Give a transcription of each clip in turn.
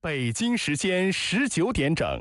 北京时间19点整。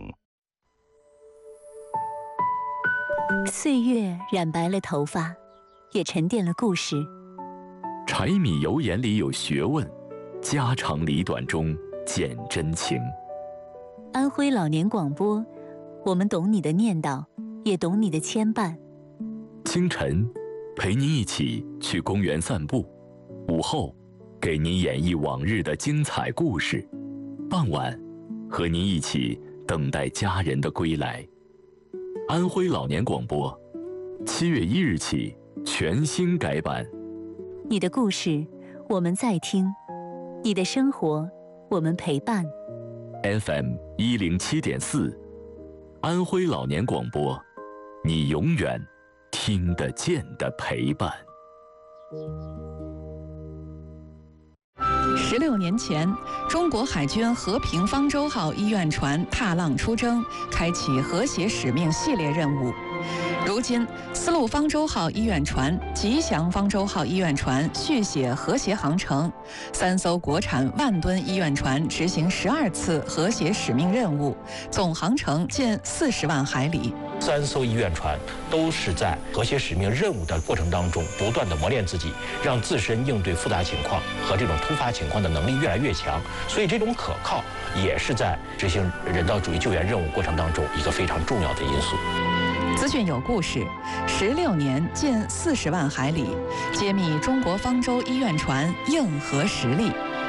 岁月染白了头发，也沉淀了故事。 柴米油盐里有学问，家长里短中见真情。 安徽老年广播，我们懂你的念叨，也懂你的牵绊。 清晨，陪您一起去公园散步；午后，给您演绎往日的精彩故事；傍晚，和您一起等待家人的归来。安徽老年广播，7月1日起全新改版。 你的故事，我们在听；你的生活，我们陪伴。 FM 107.4，安徽老年广播，你永远听得见的陪伴。 16年前，中国海军和平方舟号医院船踏浪出征，开启和谐使命系列任务。如今，丝路方舟号医院船、吉祥方舟号医院船续写和谐航程，3艘国产万吨医院船执行12次和谐使命任务，总航程近40万海里。 3艘医院船都是在和谐使命任务的过程当中不断的磨练自己，让自身应对复杂情况和这种突发情况的能力越来越强。所以这种可靠也是在执行人道主义救援任务过程当中一个非常重要的因素。 资讯有故事，16年近40万海里，揭秘中国方舟医院船硬核实力。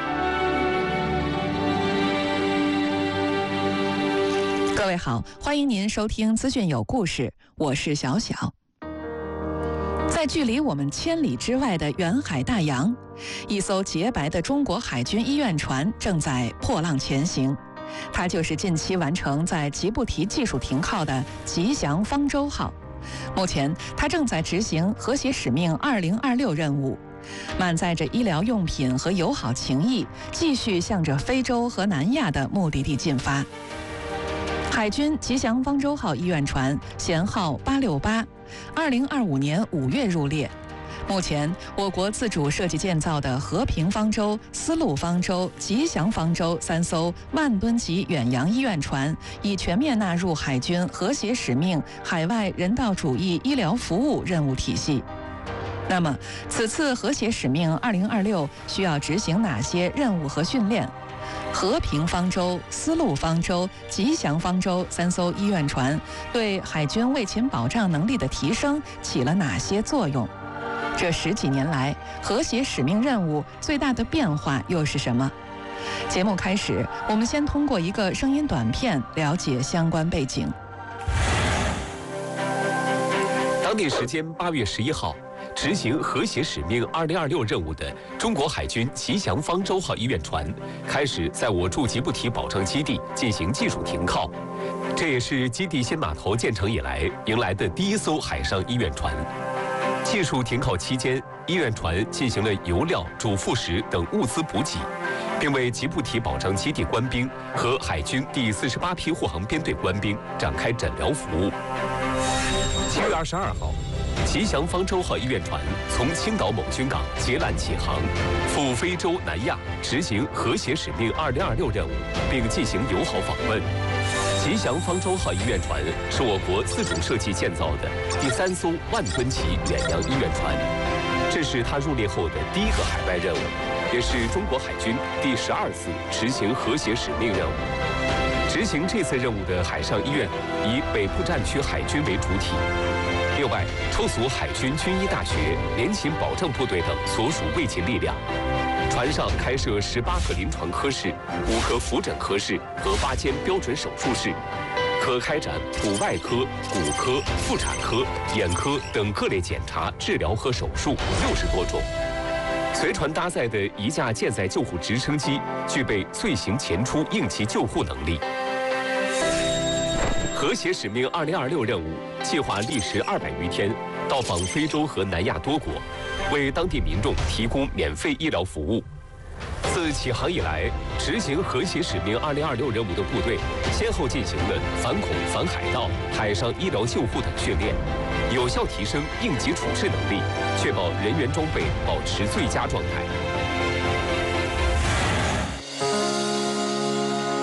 各位好，欢迎您收听资讯有故事，我是小小。在距离我们千里之外的远海大洋，一艘洁白的中国海军医院船正在破浪前行。它就是近期完成在吉布提技术停靠的吉祥方舟号。目前，它正在执行和谐使命2026任务，满载着医疗用品和友好情谊，继续向着非洲和南亚的目的地进发。海军吉祥方舟号医院船舷号868，2025年5月入列。目前，我国自主设计建造的和平方舟、丝路方舟、吉祥方舟3艘万吨级远洋医院船，已全面纳入海军和谐使命海外人道主义医疗服务任务体系。那么，此次和谐使命2026需要执行哪些任务和训练？和平方舟、丝路方舟、吉祥方舟3艘医院船对海军卫勤保障能力的提升起了哪些作用？这10几年来，和谐使命任务最大的变化又是什么？节目开始，我们先通过一个声音短片了解相关背景。 当地时间8月11号，执行和谐使命2026任务的中国海军吉祥方舟号医院船开始在我驻吉布提保障基地进行技术停靠，这也是基地新码头建成以来迎来的第1艘海上医院船。技术停靠期间，医院船进行了油料、主副食等物资补给，并为吉布提保障基地官兵和海军第48批护航编队官兵展开诊疗服务。7月22号，吉祥方舟号医院船从青岛某军港截缆起航，赴非洲、南亚执行和谐使命2026任务，并进行友好访问。吉祥方舟号医院船是我国自主设计建造的第3艘万吨级远洋医院船，这是它入列后的第1个海外任务，也是中国海军第12次执行和谐使命任务。执行这次任务的海上医院以北部战区海军为主体，另外抽属海军军医大学、联勤保障部队等所属卫勤力量。船上开设18个临床科室、5个复诊科室和8间标准手术室，可开展骨外科、骨科、妇产科、眼科等各类检查、治疗和手术60多种。随船搭载的1架舰载救护直升机具备遂行前出应急救护能力。和谐使命2026任务计划历时200余天，到访非洲和南亚多国，为当地民众提供免费医疗服务。自起航以来，执行和谐使命2026任务的部队先后进行了反恐、反海盗、海上医疗救护等训练，有效提升应急处置能力，确保人员装备保持最佳状态。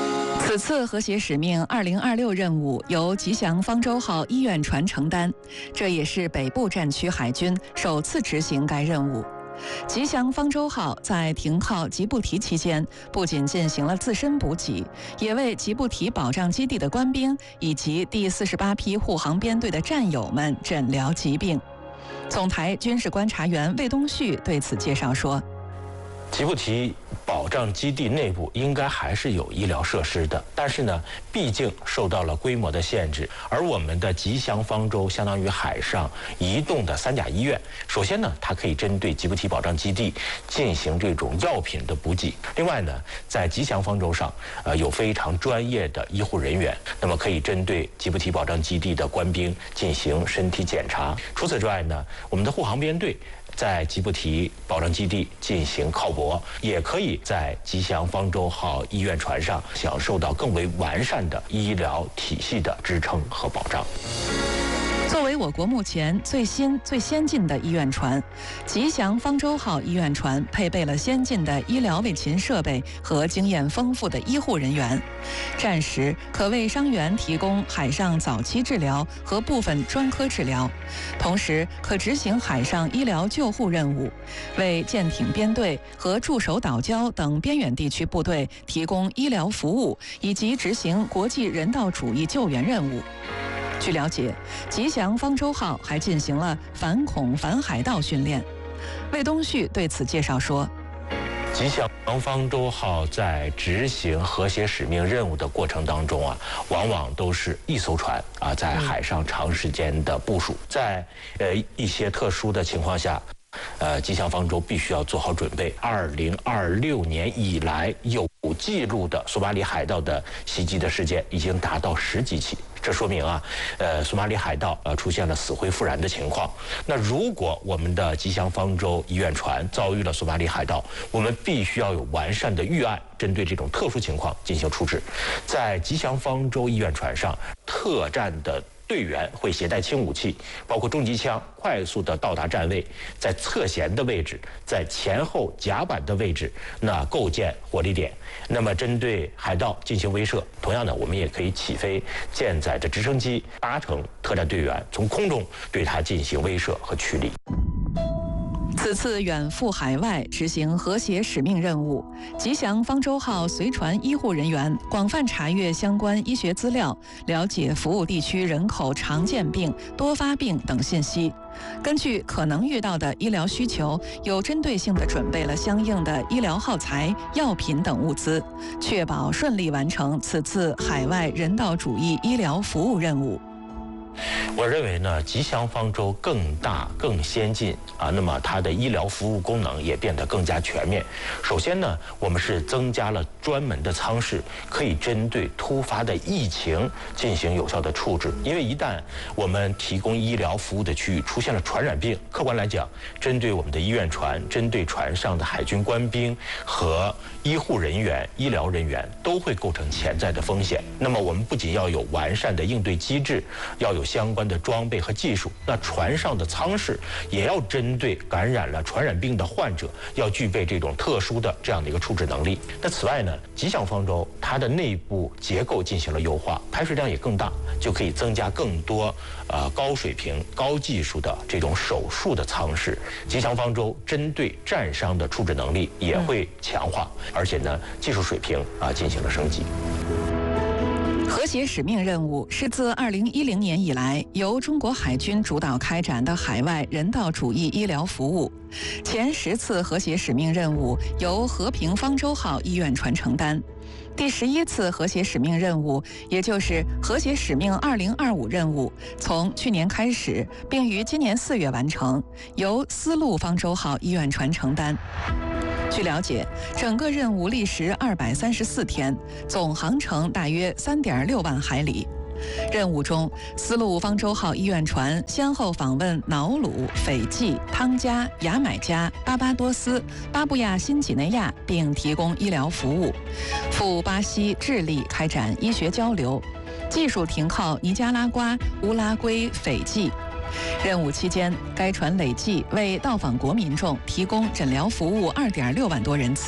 此次和谐使命2026任务由吉祥方舟号医院船承担，这也是北部战区海军首次执行该任务。吉祥方舟号在停靠吉布提期间，不仅进行了自身补给，也为吉布提保障基地的官兵以及第48批护航编队的战友们诊疗疾病。总台军事观察员魏东旭对此介绍说， 吉布提保障基地内部应该还是有医疗设施的，但是呢，毕竟受到了规模的限制。而我们的吉祥方舟相当于海上移动的3甲医院，首先呢，它可以针对吉布提保障基地进行这种药品的补给。另外呢，在吉祥方舟上，有非常专业的医护人员，那么可以针对吉布提保障基地的官兵进行身体检查。除此之外呢，我们的护航编队在吉布提保障基地进行靠泊，也可以在吉祥方舟号医院船上享受到更为完善的医疗体系的支撑和保障。 作为我国目前最新最先进的医院船，吉祥方舟号医院船配备了先进的医疗卫勤设备和经验丰富的医护人员，战时可为伤员提供海上早期治疗和部分专科治疗，同时可执行海上医疗救护任务，为舰艇编队和驻守岛礁等边远地区部队提供医疗服务，以及执行国际人道主义救援任务。据了解，吉祥方舟号还进行了反恐反海盗训练。魏东旭对此介绍说， 吉祥方舟号在执行和谐使命任务的过程当中啊，往往都是一艘船啊，在海上长时间的部署，在一些特殊的情况下，吉祥方舟必须要做好准备。2026年以来有记录的索马里海盗的袭击的事件已经达到10几起。这说明啊，索马里海盗出现了死灰复燃的情况。那如果我们的吉祥方舟医院船遭遇了索马里海盗，我们必须要有完善的预案，针对这种特殊情况进行处置。在吉祥方舟医院船上，特战的队员会携带轻武器，包括重机枪，快速的到达站位，在侧舷的位置，在前后甲板的位置，那构建火力点。那么针对海盗进行威慑，同样的，我们也可以起飞舰载着直升机搭乘特战队员，从空中对它进行威慑和驱离。 此次远赴海外执行和谐使命任务，吉祥方舟号随船医护人员广泛查阅相关医学资料，了解服务地区人口常见病、多发病等信息。根据可能遇到的医疗需求，有针对性地准备了相应的医疗耗材、药品等物资，确保顺利完成此次海外人道主义医疗服务任务。 我认为呢，吉祥方舟更大、更先进啊，那么它的医疗服务功能也变得更加全面。首先呢，我们是增加了专门的舱室，可以针对突发的疫情进行有效的处置。因为一旦我们提供医疗服务的区域出现了传染病，客观来讲，针对我们的医院船、针对船上的海军官兵和医护人员、医疗人员都会构成潜在的风险。那么我们不仅要有完善的应对机制，要有相关的装备和技术，那船上的舱室也要针对感染了传染病的患者，要具备这种特殊的这样的一个处置能力。那此外呢，吉祥方舟它的内部结构进行了优化，排水量也更大，就可以增加更多高水平、高技术的这种手术的舱室。吉祥方舟针对战伤的处置能力也会强化，而且呢，技术水平进行了升级。 和谐使命任务是自2010年以来由中国海军主导开展的海外人道主义医疗服务。前10次和谐使命任务由和平方舟号医院船承担。第11次和谐使命任务，也就是和谐使命2025任务，从去年开始，并于今年4月完成，由丝路方舟号医院船承担。据了解，整个任务历时234天，总航程大约3.6万海里。任务中，丝路方舟号医院船先后访问瑙鲁、斐济、汤加、牙买加、巴巴多斯、巴布亚新几内亚，并提供医疗服务；赴巴西、智利开展医学交流；技术停靠尼加拉瓜、乌拉圭、斐济。任务期间，该船累计为到访国民众提供诊疗服务2.6万多人次。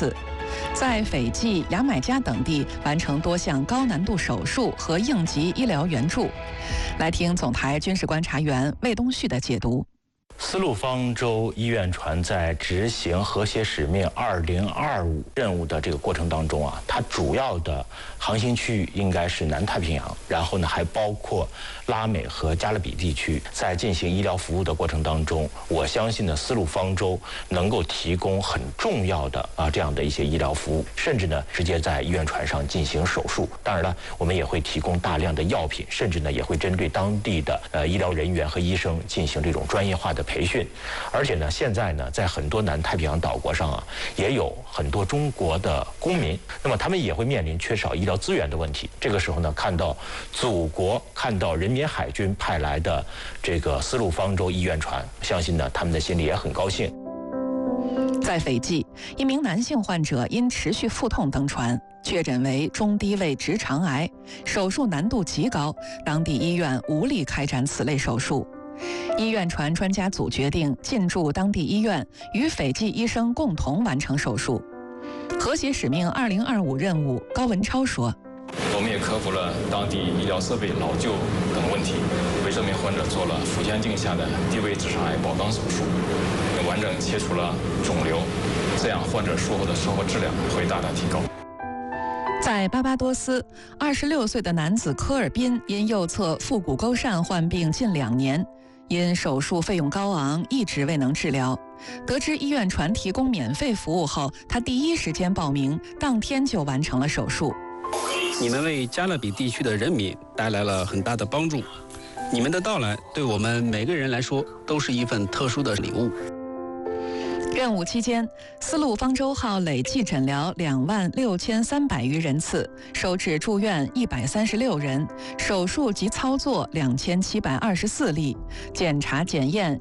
在斐济、牙买加等地完成多项高难度手术和应急医疗援助。来听总台军事观察员魏东旭的解读。 丝路方舟医院船在执行和谐使命2025任务的这个过程当中啊，它主要的航行区域应该是南太平洋，然后呢还包括拉美和加勒比地区。在进行医疗服务的过程当中，我相信呢丝路方舟能够提供很重要的这样的一些医疗服务，甚至呢直接在医院船上进行手术。当然了，我们也会提供大量的药品，甚至呢也会针对当地的医疗人员和医生进行这种专业化的培训。而且呢，现在呢，在很多南太平洋岛国上啊，也有很多中国的公民，那么他们也会面临缺少医疗资源的问题。这个时候呢，看到祖国、看到人民海军派来的这个丝路方舟医院船，相信呢，他们的心里也很高兴。 在斐济，一名男性患者因持续腹痛登船，确诊为中低位直肠癌，手术难度极高，当地医院无力开展此类手术。医院船专家组决定进驻当地医院，与斐济医生共同完成手术。和谐使命2025任务，高文超说：“ 我们也克服了当地医疗设备老旧等问题，为这名患者做了腹腔镜下的低位直肠癌保肛手术，完整切除了肿瘤，这样患者术后的生活质量会大大提高。” 在巴巴多斯，26岁的男子科尔宾因右侧腹股沟疝患病近2年，因手术费用高昂，一直未能治疗。得知医院船提供免费服务后，他第一时间报名，当天就完成了手术。 你们为加勒比地区的人民带来了很大的帮助，你们的到来对我们每个人来说都是一份特殊的礼物。 任务期间，丝路方舟号累计诊疗26300余人次，收治住院136人，手术及操作2724例，检查检验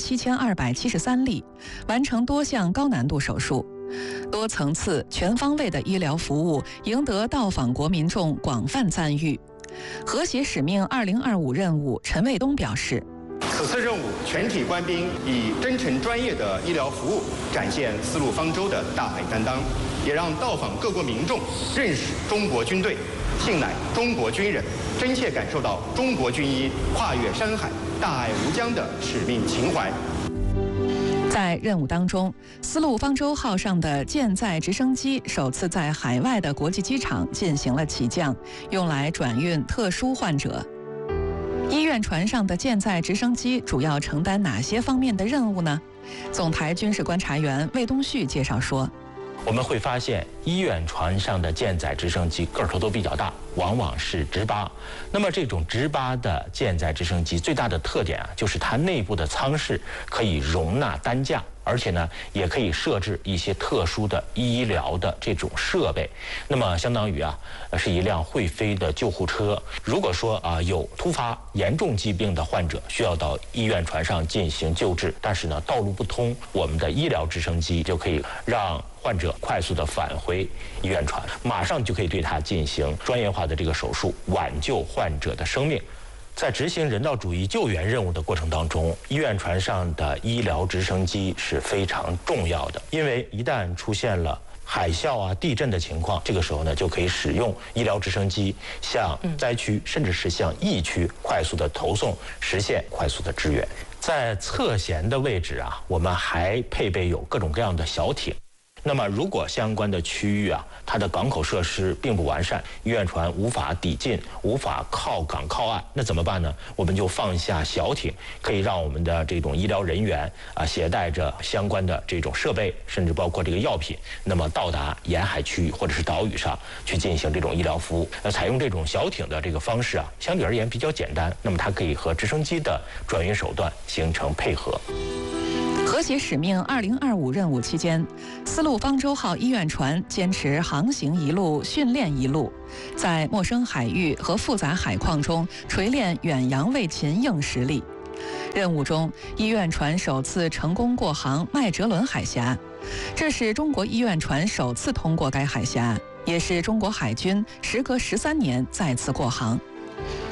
17273例，完成多项高难度手术。多层次、全方位的医疗服务赢得到访国民众广泛赞誉。和谐使命2025任务，陈卫东表示：“ 此次任务，全体官兵以真诚专业的医疗服务展现丝路方舟的大爱担当，也让到访各国民众认识中国军队，信赖中国军人，真切感受到中国军医跨越山海、大爱无疆的使命情怀。” 在任务当中，丝路方舟号上的舰载直升机首次在海外的国际机场进行了起降，用来转运特殊患者。医院船上的舰载直升机主要承担哪些方面的任务呢？总台军事观察员魏东旭介绍说：“ 我们会发现，医院船上的舰载直升机个头都比较大，往往是直八。那么这种直八的舰载直升机最大的特点啊，就是它内部的舱室可以容纳担架，而且呢，也可以设置一些特殊的医疗的这种设备。那么相当于是一辆会飞的救护车。如果说有突发严重疾病的患者需要到医院船上进行救治，但是呢道路不通，我们的医疗直升机就可以让患者快速的返回医院船，马上就可以对他进行专业化的这个手术，挽救患者的生命。在执行人道主义救援任务的过程当中，医院船上的医疗直升机是非常重要的，因为一旦出现了海啸地震的情况，这个时候呢就可以使用医疗直升机向灾区甚至是向疫区快速的投送，实现快速的支援。在侧舷的位置我们还配备有各种各样的小艇。那么如果相关的区域它的港口设施并不完善，医院船无法抵近，无法靠港靠岸，那怎么办呢？我们就放下小艇，可以让我们的这种医疗人员携带着相关的这种设备，甚至包括这个药品，那么到达沿海区域或者是岛屿上去进行这种医疗服务。采用这种小艇的这个方式相对而言比较简单，那么它可以和直升机的转运手段形成配合。 和谐使命2025任务期间，丝路方舟号医院船坚持航行一路、训练一路，在陌生海域和复杂海况中锤炼远洋卫勤硬实力。任务中，医院船首次成功过航麦哲伦海峡，这是中国医院船首次通过该海峡，也是中国海军时隔13年再次过航。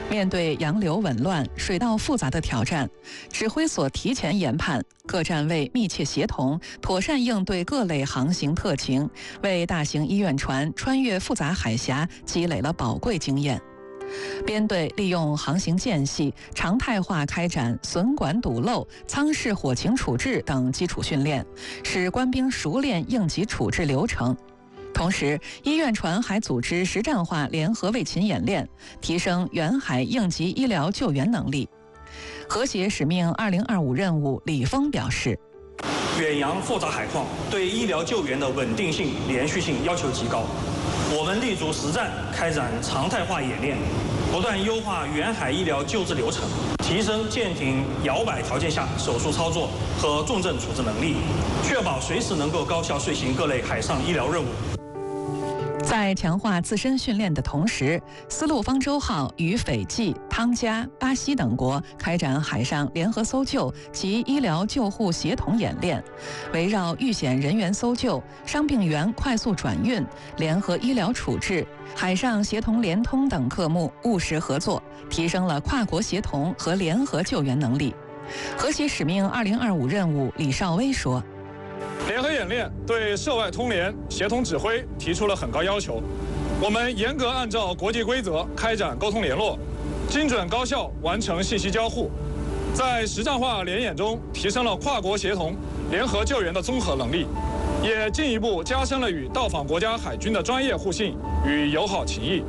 面对洋流紊乱、水道复杂的挑战，指挥所提前研判，各站位密切协同，妥善应对各类航行特情，为大型医院船穿越复杂海峡积累了宝贵经验。编队利用航行间隙，常态化开展损管堵漏、舱室火情处置等基础训练，使官兵熟练应急处置流程。同时，医院船还组织实战化联合卫勤演练，提升远海应急医疗救援能力。和谐使命2025任务李峰表示， 远洋复杂海况对医疗救援的稳定性、连续性要求极高，我们立足实战，开展常态化演练，不断优化远海医疗救治流程，提升舰艇摇摆条件下手术操作和重症处置能力，确保随时能够高效遂行各类海上医疗任务。 在强化自身训练的同时，丝路方舟号与斐济、汤加、巴西等国开展海上联合搜救及医疗救护协同演练，围绕遇险人员搜救、伤病员快速转运、联合医疗处置、海上协同联通等科目务实合作，提升了跨国协同和联合救援能力。和谐使命2025任务李少威说， 联合演练对涉外通联、协同指挥提出了很高要求，我们严格按照国际规则开展沟通联络，精准高效完成信息交互，在实战化联演中提升了跨国协同、联合救援的综合能力，也进一步加深了与到访国家海军的专业互信与友好情谊。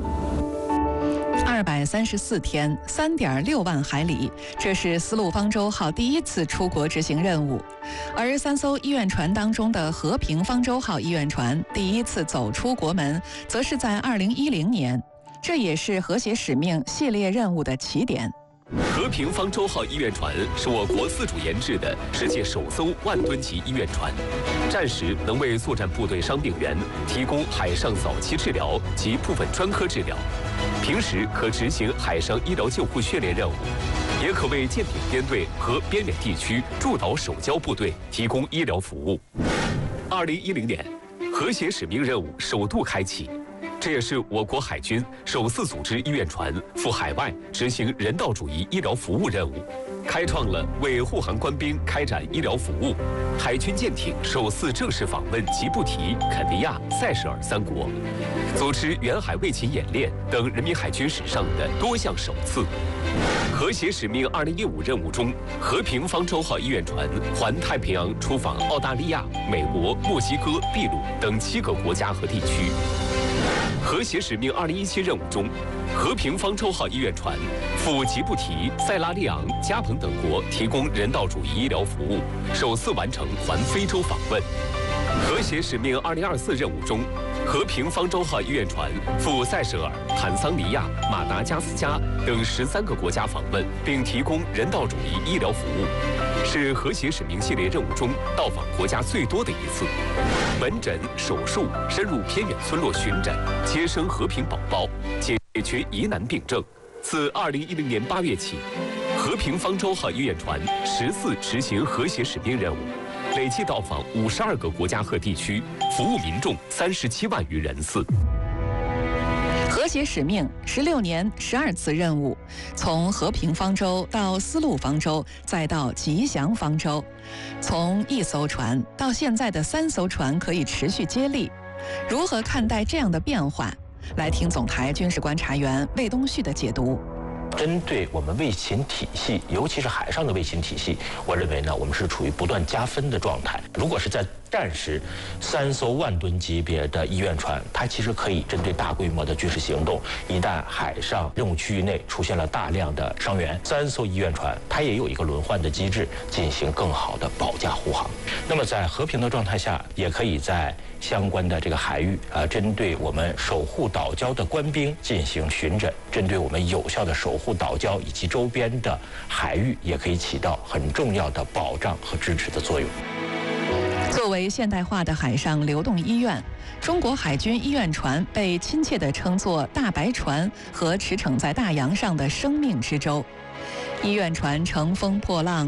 234天，3.6万海里，这是丝路方舟号第一次出国执行任务。而3艘医院船当中的和平方舟号医院船第一次走出国门，则是在2010年，这也是和谐使命系列任务的起点。 和平方舟号医院船是我国自主研制的世界首艘万吨级医院船，战时能为作战部队伤病员提供海上早期治疗及部分专科治疗，平时可执行海上医疗救护训练任务，也可为舰艇编队和边远地区驻岛守礁部队提供医疗服务。2010年，和谐使命任务首度开启。这也是我国海军首次组织医院船赴海外执行人道主义医疗服务任务，开创了为护航官兵开展医疗服务，海军舰艇首次正式访问吉布提、肯尼亚、塞舌尔3国，组织远海卫勤演练等人民海军史上的多项首次。和谐使命2015任务中，和平方舟号医院船环太平洋出访澳大利亚、美国、墨西哥、秘鲁等7个国家和地区。和谐使命2017任务中，和平方舟号医院船赴吉布提、塞拉利昂、加蓬等国提供人道主义医疗服务，首次完成环非洲访问。和谐使命2024任务中，和平方舟号医院船赴塞舌尔、坦桑尼亚、马达加斯加等13个国家访问，并提供人道主义医疗服务，是和谐使命系列任务中到访国家最多的一次。门诊、手术，深入偏远村落巡诊，接生和平宝宝，解决疑难病症。自2010年8月起，和平方舟号医院船14执行和谐使命任务，累计到访52个国家和地区，服务民众37万余人次。 和谐使命16年12次任务，从和平方舟到丝路方舟，再到吉祥方舟，从1艘船到现在的3艘船可以持续接力，如何看待这样的变化？来听总台军事观察员魏东旭的解读。 针对我们卫勤体系，尤其是海上的卫勤体系，我认为呢，我们是处于不断加分的状态。如果是在战时，3艘万吨级别的医院船，它其实可以针对大规模的军事行动，一旦海上任务区域内出现了大量的伤员，3艘医院船它也有一个轮换的机制，进行更好的保驾护航。那么在和平的状态下，也可以在相关的这个海域针对我们守护岛礁的官兵进行巡诊，针对我们有效的守护岛礁以及周边的海域，也可以起到很重要的保障和支持的作用。 作为现代化的海上流动医院，中国海军医院船被亲切地称作大白船和驰骋在大洋上的生命之舟。医院船乘风破浪，